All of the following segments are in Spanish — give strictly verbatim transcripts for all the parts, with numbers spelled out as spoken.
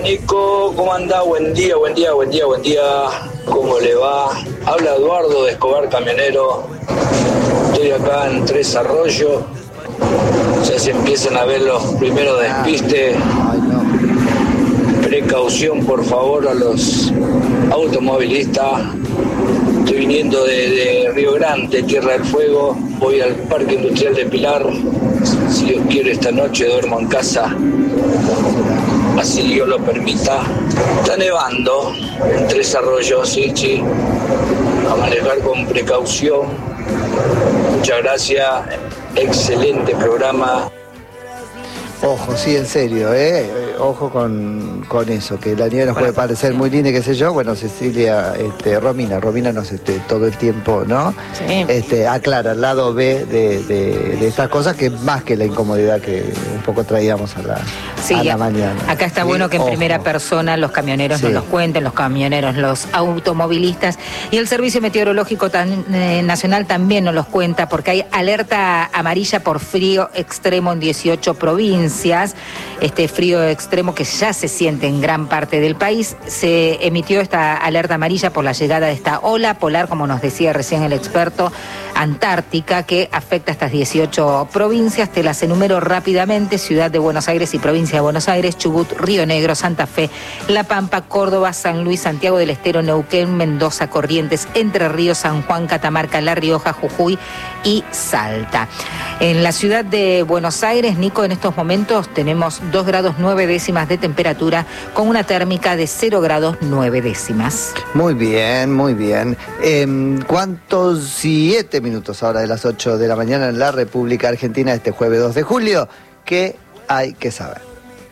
Nico, ¿cómo anda? Buen día, buen día, buen día, buen día. ¿Cómo le va? Habla Eduardo de Escobar Camionero. Estoy acá en Tres Arroyos. Ya se empiezan a ver los primeros despistes. Precaución, por favor, a los automovilistas. Estoy viniendo de, de Río Grande, Tierra del Fuego. Voy al Parque Industrial de Pilar. Si Dios quiere, esta noche duermo en casa. Así Dios lo permita. Está nevando en Tres Arroyos, sí, sí. A manejar con precaución. Muchas gracias. Excelente programa. Ojo, sí, en serio, ¿eh? Ojo con, con eso, que la nieve nos puede parecer muy linda y qué sé yo. Bueno, Cecilia, este, Romina, Romina nos este, todo el tiempo, ¿no? Sí. Este, aclara el lado B de, de, de estas cosas, que más que la incomodidad que un poco traíamos a la, sí, a la mañana. Acá está ¿Sí? bueno que en Ojo. primera persona los camioneros Sí. nos los cuenten, los camioneros, los automovilistas, y el Servicio Meteorológico tan, eh, Nacional también nos los cuenta, porque hay alerta amarilla por frío extremo en dieciocho provincias. Este frío extremo que ya se siente en gran parte del país. Se emitió esta alerta amarilla por la llegada de esta ola polar, como nos decía recién el experto, antártica, que afecta a estas dieciocho provincias. Te las enumero rápidamente: Ciudad de Buenos Aires y Provincia de Buenos Aires, Chubut, Río Negro, Santa Fe, La Pampa, Córdoba, San Luis, Santiago del Estero, Neuquén, Mendoza, Corrientes, Entre Ríos, San Juan, Catamarca, La Rioja, Jujuy y Salta. En la ciudad de Buenos Aires, Nico, en estos momentos tenemos dos grados nueve décimas de temperatura, con una térmica de cero grados nueve décimas. Muy bien, muy bien. Eh, ¿Cuántos? Siete minutos ahora de las ocho de la mañana en la República Argentina, este jueves dos de julio. ¿Qué hay que saber?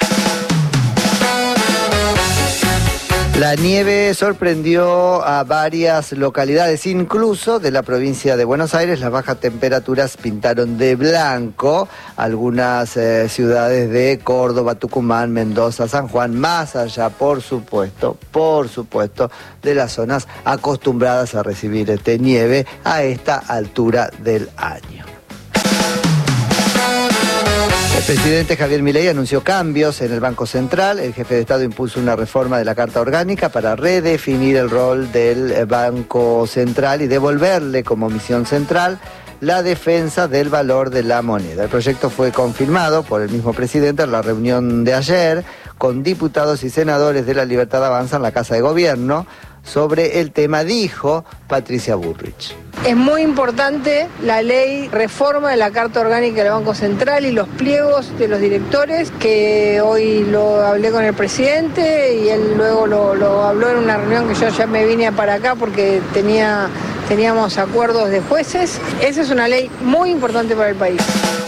La nieve sorprendió a varias localidades, incluso de la provincia de Buenos Aires. Las bajas temperaturas pintaron de blanco algunas eh, ciudades de Córdoba, Tucumán, Mendoza, San Juan, más allá, por supuesto, por supuesto, de las zonas acostumbradas a recibir este nieve a esta altura del año. El presidente Javier Milei anunció cambios en el Banco Central. El jefe de Estado impuso una reforma de la Carta Orgánica para redefinir el rol del Banco Central y devolverle como misión central la defensa del valor de la moneda. El proyecto fue confirmado por el mismo presidente en la reunión de ayer con diputados y senadores de La Libertad Avanza en la Casa de Gobierno. Sobre el tema dijo Patricia Bullrich. Es muy importante la ley reforma de la Carta Orgánica del Banco Central y los pliegos de los directores, que hoy lo hablé con el presidente y él luego lo, lo habló en una reunión que yo ya me vine para acá porque tenía, teníamos acuerdos de jueces. Esa es una ley muy importante para el país.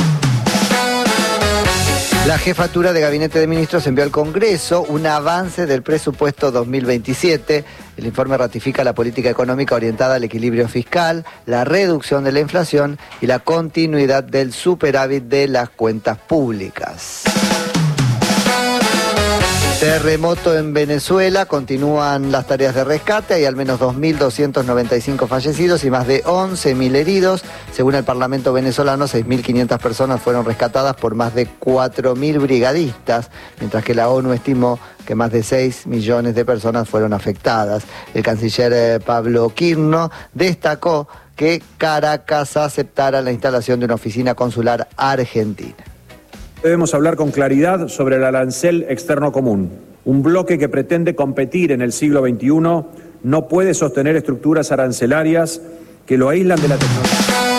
La jefatura de Gabinete de Ministros envió al Congreso un avance del presupuesto dos mil veintisiete. El informe ratifica la política económica orientada al equilibrio fiscal, la reducción de la inflación y la continuidad del superávit de las cuentas públicas. Terremoto en Venezuela, continúan las tareas de rescate, hay al menos dos mil doscientos noventa y cinco fallecidos y más de once mil heridos. Según el Parlamento venezolano, seis mil quinientas personas fueron rescatadas por más de cuatro mil brigadistas, mientras que la ONU estimó que más de seis millones de personas fueron afectadas. El canciller eh, Pablo Quirno destacó que Caracas aceptara la instalación de una oficina consular argentina. Debemos hablar con claridad sobre el arancel externo común. Un bloque que pretende competir en el siglo veintiuno no puede sostener estructuras arancelarias que lo aíslan de la tecnología.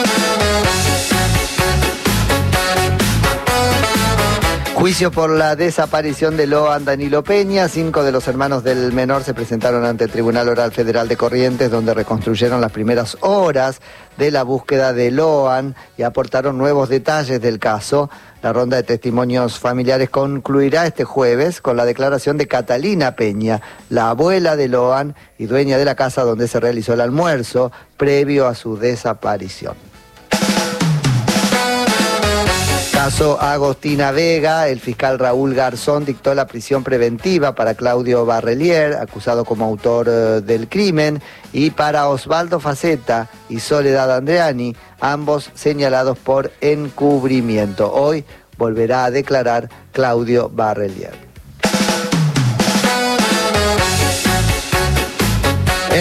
Juicio por la desaparición de Loan Danilo Peña. Cinco de los hermanos del menor se presentaron ante el Tribunal Oral Federal de Corrientes, donde reconstruyeron las primeras horas de la búsqueda de Loan y aportaron nuevos detalles del caso. La ronda de testimonios familiares concluirá este jueves con la declaración de Catalina Peña, la abuela de Loan y dueña de la casa donde se realizó el almuerzo previo a su desaparición. Caso Agostina Vega, el fiscal Raúl Garzón dictó la prisión preventiva para Claudio Barrelier, acusado como autor eh, del crimen, y para Osvaldo Faceta y Soledad Andreani, ambos señalados por encubrimiento. Hoy volverá a declarar Claudio Barrelier.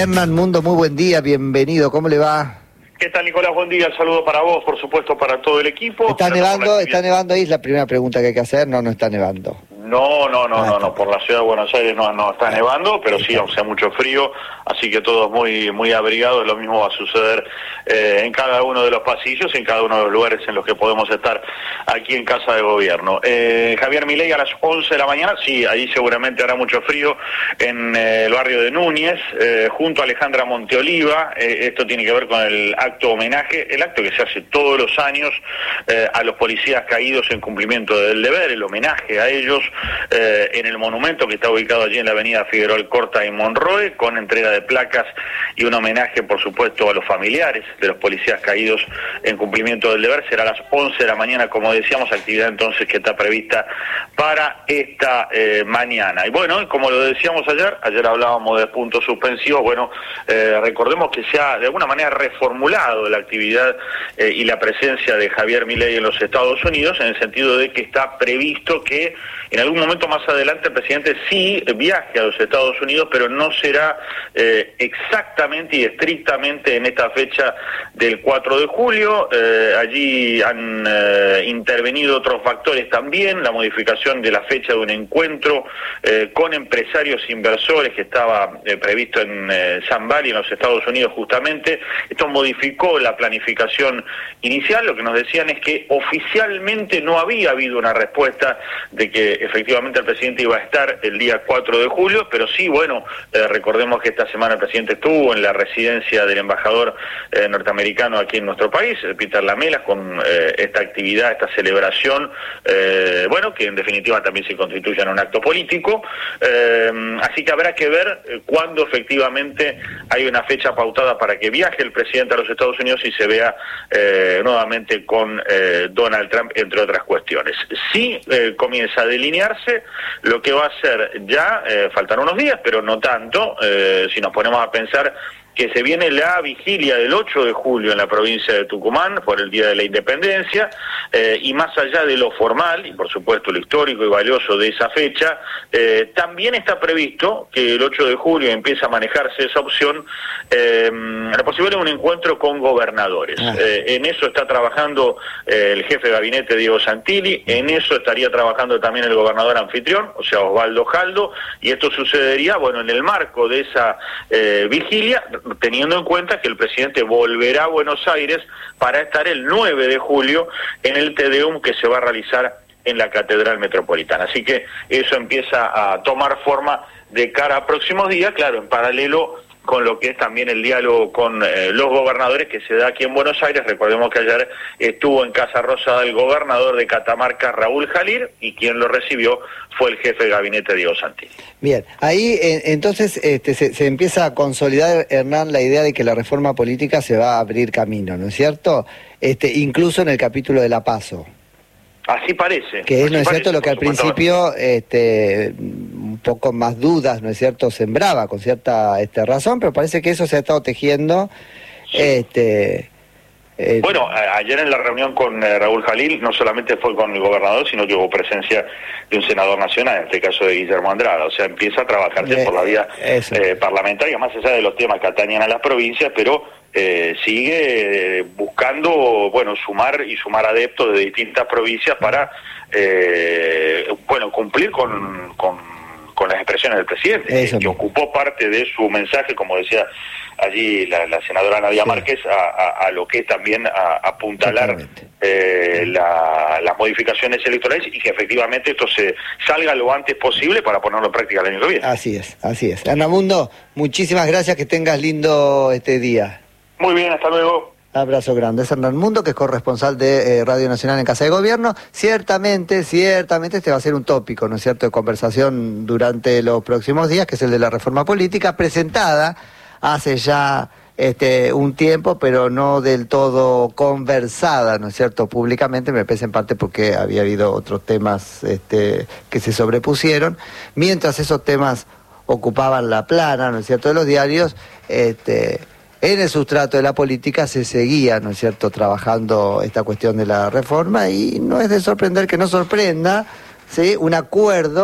Hernán Mundo, muy buen día, bienvenido, ¿cómo le va? ¿Qué tal, Nicolás? Buen día, saludo para vos, por supuesto, para todo el equipo. ¿Está nevando? ¿Está nevando ahí? Es la primera pregunta que hay que hacer. No, no está nevando. No, no, no, ah, no, no, por la ciudad de Buenos Aires no, no está nevando, pero sí, o sea, mucho frío, así que todos muy muy abrigados. Lo mismo va a suceder eh, en cada uno de los pasillos, en cada uno de los lugares en los que podemos estar aquí en Casa de Gobierno. Eh, Javier Milei a las once de la mañana, sí, ahí seguramente hará mucho frío, en eh, el barrio de Núñez, eh, junto a Alejandra Monteoliva. Eh, esto tiene que ver con el acto homenaje, el acto que se hace todos los años eh, a los policías caídos en cumplimiento del deber, el homenaje a ellos, Eh, en el monumento que está ubicado allí en la avenida Figueroa Alcorta y Monroe, con entrega de placas y un homenaje, por supuesto, a los familiares de los policías caídos en cumplimiento del deber. Será a las once de la mañana, como decíamos, actividad entonces que está prevista para esta eh, mañana. Y bueno, como lo decíamos ayer, ayer hablábamos de puntos suspensivos. Bueno, eh, recordemos que se ha de alguna manera reformulado la actividad eh, y la presencia de Javier Milei en los Estados Unidos, en el sentido de que está previsto que en algún momento más adelante el presidente sí viaje a los Estados Unidos, pero no será eh, exactamente y estrictamente en esta fecha del cuatro de julio. Eh, allí han eh, intervenido otros factores también, la modificación de la fecha de un encuentro eh, con empresarios inversores que estaba eh, previsto en eh, Sun Valley, en los Estados Unidos justamente. Esto modificó la planificación inicial. Lo que nos decían es que oficialmente no había habido una respuesta de que efectivamente el presidente iba a estar el día cuatro de julio, pero sí, bueno, eh, recordemos que esta semana el presidente estuvo en la residencia del embajador eh, norteamericano aquí en nuestro país, Peter Lamelas, con eh, esta actividad, esta celebración, eh, bueno, que en definitiva también se constituye en un acto político, eh, así que habrá que ver eh, cuándo efectivamente hay una fecha pautada para que viaje el presidente a los Estados Unidos y se vea eh, nuevamente con eh, Donald Trump, entre otras cuestiones. Sí eh, comienza a delinearse lo que va a ser ya, eh, faltan unos días, pero no tanto, eh, si nos ponemos a pensar que se viene la vigilia del ocho de julio en la provincia de Tucumán por el Día de la Independencia, eh, y más allá de lo formal, y por supuesto lo histórico y valioso de esa fecha, eh, también está previsto que el ocho de julio empieza a manejarse esa opción, eh, la posibilidad de un encuentro con gobernadores. Ah. Eh, en eso está trabajando eh, el jefe de gabinete Diego Santilli, en eso estaría trabajando también el gobernador anfitrión, o sea Osvaldo Jaldo, y esto sucedería, bueno, en el marco de esa eh, vigilia, teniendo en cuenta que el presidente volverá a Buenos Aires para estar el nueve de julio en el Te Deum que se va a realizar en la Catedral Metropolitana. Así que eso empieza a tomar forma de cara a próximos días, claro, en paralelo con lo que es también el diálogo con eh, los gobernadores que se da aquí en Buenos Aires. Recordemos que ayer estuvo en Casa Rosada el gobernador de Catamarca, Raúl Jalil, y quien lo recibió fue el jefe de gabinete, Diego Santilli. Bien, ahí eh, entonces este, se, se empieza a consolidar, Hernán, la idea de que la reforma política se va a abrir camino, ¿no es cierto? Este, incluso en el capítulo de la PASO. Así parece. Que es, así ¿no es parece, cierto?, lo que al principio este, un poco más dudas, ¿no es cierto?, sembraba con cierta este, razón, pero parece que eso se ha estado tejiendo. Sí. Este, eh, bueno, a, ayer en la reunión con eh, Raúl Jalil, no solamente fue con el gobernador, sino que hubo presencia de un senador nacional, en este caso de Guillermo Andrada. O sea, empieza a trabajarse eh, por la vía eh, parlamentaria, más allá de los temas que atañen a las provincias, pero Eh, sigue eh, buscando, bueno, sumar y sumar adeptos de distintas provincias para, eh, bueno, cumplir con, con, con las expresiones del presidente, que, que ocupó parte de su mensaje, como decía allí la, la senadora Nadia sí. Márquez, a, a, a lo que es también a, a apuntalar eh, la, las modificaciones electorales y que efectivamente esto se salga lo antes posible para ponerlo en práctica el año que viene. Así es, así es. Hernán Mundo, muchísimas gracias, que tengas lindo este día. Muy bien, hasta luego. Abrazo grande. Es Hernán Mundo, que es corresponsal de eh, Radio Nacional en Casa de Gobierno. Ciertamente, ciertamente este va a ser un tópico, ¿no es cierto?, de conversación durante los próximos días, que es el de la reforma política, presentada hace ya este un tiempo, pero no del todo conversada, ¿no es cierto?, públicamente, me parece en parte porque había habido otros temas este, que se sobrepusieron. Mientras esos temas ocupaban la plana, ¿no es cierto?, de los diarios, este... en el sustrato de la política se seguía, ¿no es cierto?, trabajando esta cuestión de la reforma, y no es de sorprender que no sorprenda, ¿sí?, un acuerdo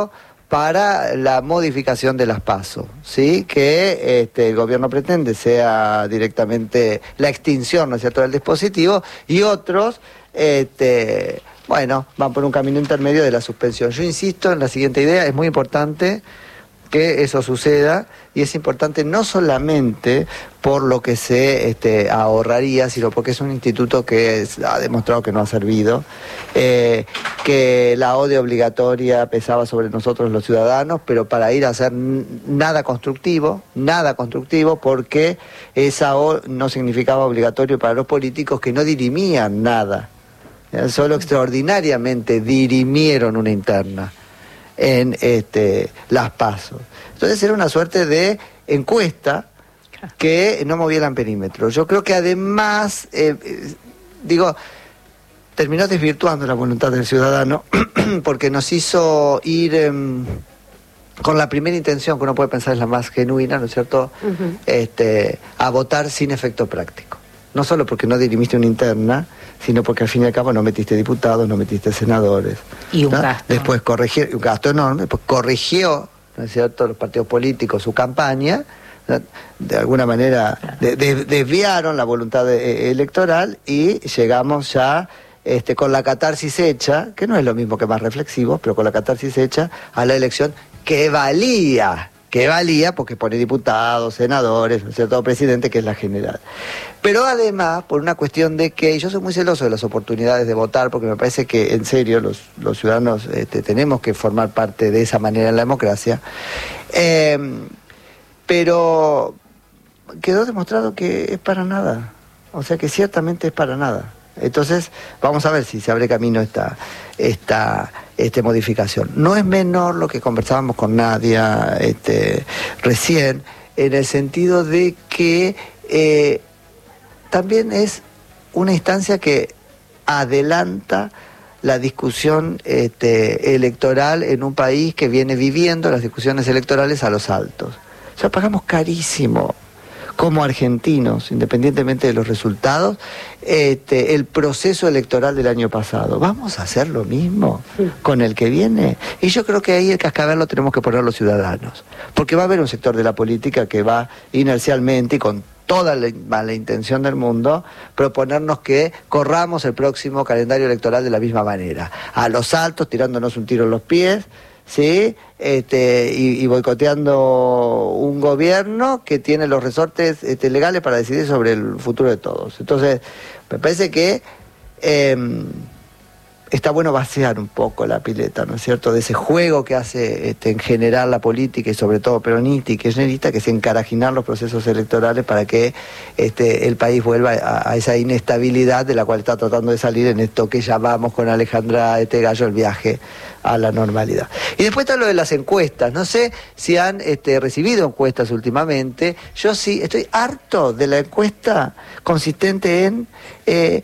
para la modificación de las PASO, ¿sí? Que este, el gobierno pretende sea directamente la extinción, ¿no es cierto?, del dispositivo, y otros, este, bueno, van por un camino intermedio de la suspensión. Yo insisto en la siguiente idea, es muy importante que eso suceda, y es importante no solamente por lo que se este, ahorraría, sino porque es un instituto que es, ha demostrado que no ha servido, eh, que la O D E obligatoria pesaba sobre nosotros los ciudadanos, pero para ir a hacer nada constructivo, nada constructivo, porque esa O no significaba obligatorio para los políticos que no dirimían nada, solo extraordinariamente dirimieron una interna en este, las PASO. Entonces era una suerte de encuesta que no movieran perímetro. Yo creo que además, eh, eh, digo, terminó desvirtuando la voluntad del ciudadano porque nos hizo ir eh, con la primera intención, que uno puede pensar es la más genuina, ¿no es cierto?, uh-huh. este, a votar sin efecto práctico. No solo porque no dirimiste una interna, sino porque al fin y al cabo no metiste diputados, no metiste senadores. Y un ¿no? gasto. Después corrigió, un gasto enorme, después corrigió, ¿no es cierto?, los partidos políticos su campaña, ¿no? De alguna manera de, de, desviaron la voluntad de, electoral, y llegamos ya este, con la catarsis hecha, que no es lo mismo que más reflexivo, pero con la catarsis hecha a la elección que valía. que valía porque pone diputados, senadores, ¿no es cierto?, presidente, que es la general. Pero además, por una cuestión de que yo soy muy celoso de las oportunidades de votar, porque me parece que en serio los, los ciudadanos este, tenemos que formar parte de esa manera en la democracia, eh, pero quedó demostrado que es para nada, o sea que ciertamente es para nada. Entonces, vamos a ver si se abre camino esta, esta, esta modificación. No es menor lo que conversábamos con Nadia este, recién, en el sentido de que eh, también es una instancia que adelanta la discusión este, electoral en un país que viene viviendo las discusiones electorales a los altos. O sea, pagamos carísimo como argentinos, independientemente de los resultados, este, el proceso electoral del año pasado. ¿Vamos a hacer lo mismo sí. con el que viene? Y yo creo que ahí el cascabel lo tenemos que poner los ciudadanos, porque va a haber un sector de la política que va inercialmente y con toda la mala intención del mundo proponernos que corramos el próximo calendario electoral de la misma manera, a los altos, tirándonos un tiro en los pies, ¿sí? Este, y, y boicoteando un gobierno que tiene los resortes este, legales para decidir sobre el futuro de todos. Entonces, me parece que eh, está bueno vaciar un poco la pileta, ¿no es cierto?, de ese juego que hace este, en general la política, y sobre todo peronista y kirchnerista, que es encarajinar los procesos electorales para que este, el país vuelva a, a esa inestabilidad de la cual está tratando de salir en esto que llamamos con Alejandra este Gallo el viaje a la normalidad. Y después está lo de las encuestas. No sé si han este, recibido encuestas últimamente. Yo sí, estoy harto de la encuesta consistente en... Eh,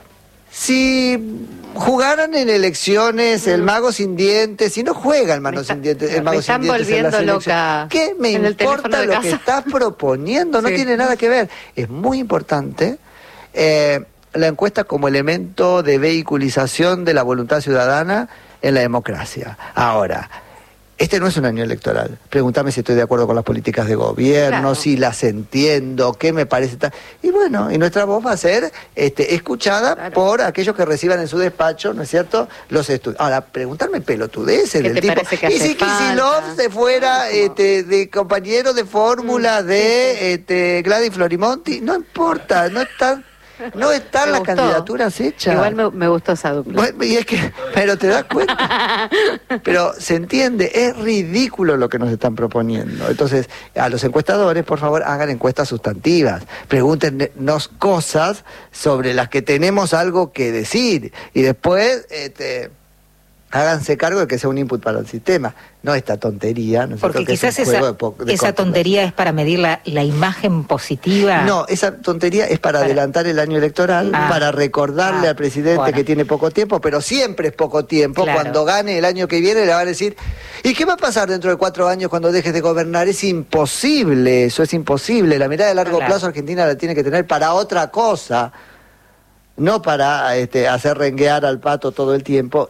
si jugaran en elecciones el mago sin dientes, si no juega el mago está, sin dientes, el mago me están sin dientes volviendo en las loca. ¿Qué me importa lo que estás proponiendo? No sí. tiene nada que ver. Es muy importante eh, la encuesta como elemento de vehiculización de la voluntad ciudadana en la democracia. Ahora, este no es un año electoral. Pregúntame si estoy de acuerdo con las políticas de gobierno, claro. si las entiendo, qué me parece tal. Y bueno, y nuestra voz va a ser este, escuchada claro. por aquellos que reciban en su despacho, ¿no es cierto?, los estudios. Ahora, preguntarme pelotudeces del tipo. Y si Kicillof se fuera este, de compañero de fórmula mm, de sí, sí. Este, Gladys Florimonti, no importa, no está... No están las candidaturas hechas. Igual me, me gustó esa dupla. Bueno, y es que, pero te das cuenta. Pero se entiende, es ridículo lo que nos están proponiendo. Entonces, a los encuestadores, por favor, hagan encuestas sustantivas. Pregúntenos cosas sobre las que tenemos algo que decir. Y después, este, háganse cargo de que sea un input para el sistema. No esta tontería. ¿no? Porque quizás esa, de de esa tontería es para medir la, la imagen positiva. No, esa tontería es para, para... adelantar el año electoral, ah. para recordarle ah. al presidente bueno. que tiene poco tiempo, pero siempre es poco tiempo. Claro. Cuando gane el año que viene le van a decir, ¿y qué va a pasar dentro de cuatro años cuando dejes de gobernar? Es imposible, eso es imposible. La mirada de largo claro. plazo Argentina la tiene que tener para otra cosa, no para este, hacer renguear al pato todo el tiempo. Y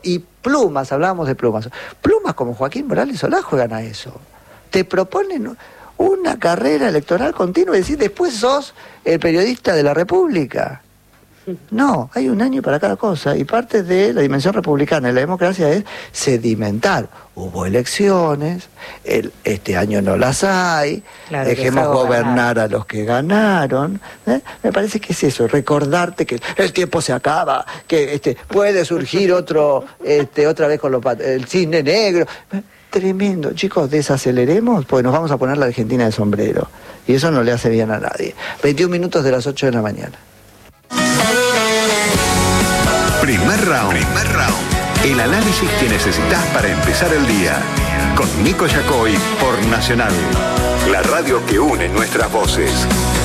Plumas, hablábamos de plumas. Plumas como Joaquín Morales Solá juegan a eso. Te proponen una carrera electoral continua y decir, después sos el periodista de la República. No, hay un año para cada cosa y parte de la dimensión republicana de la democracia es sedimentar. Hubo elecciones, el, este año no las hay, claro, dejemos gobernar a los que ganaron. ¿eh? Me parece que es eso, recordarte que el tiempo se acaba, que este puede surgir otro, este, otra vez con los, el cisne negro. Tremendo, chicos, desaceleremos, porque nos vamos a poner la Argentina de sombrero. Y eso no le hace bien a nadie. veintiún minutos de las ocho de la mañana. Primer round. Primer round. El análisis que necesitas para empezar el día. Con Nico Yacoy por Nacional. La radio que une nuestras voces.